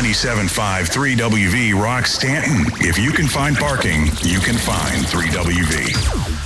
97.5 3WV Rock Stanton. If you can find parking, you can find 3WV.